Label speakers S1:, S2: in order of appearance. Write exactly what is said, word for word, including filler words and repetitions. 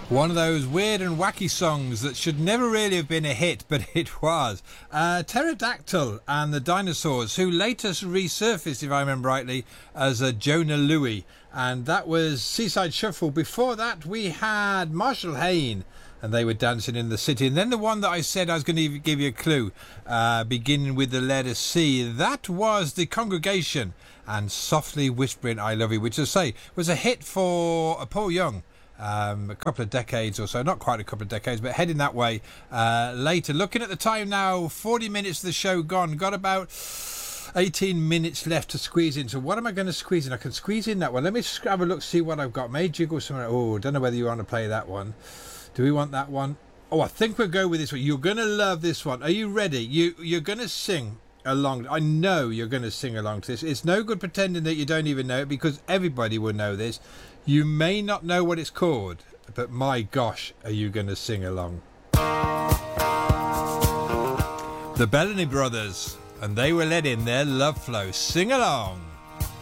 S1: One of those weird and wacky songs that should never really have been a hit, but it was. Uh, Pterodactyl and the Dinosaurs, who later resurfaced, if I remember rightly, as a Jonah Louie. And that was Seaside Shuffle. Before that, we had Marshall Hayne, and they were Dancing in the City. And then the one that I said I was going to give you a clue, uh, beginning with the letter C, that was The Congregation and Softly Whispering I Love You, which, as I say, was a hit for Paul Young. Um, a couple of decades or so, not quite a couple of decades, but heading that way uh, later. Looking at the time now, forty minutes of the show gone. Got about eighteen minutes left to squeeze in. So what am I going to squeeze in? I can squeeze in that one. Let me just have a look, see what I've got. May jiggle somewhere. Oh, don't know whether you want to play that one. Do we want that one? Oh, I think we'll go with this one. You're going to love this one. Are you ready? You, you're going to sing along. I know you're going to sing along to this. It's no good pretending that you don't even know it, because everybody will know this. You may not know what it's called, but my gosh, are you going to sing along? The Bellamy Brothers, and they were letting their love flow. Sing along.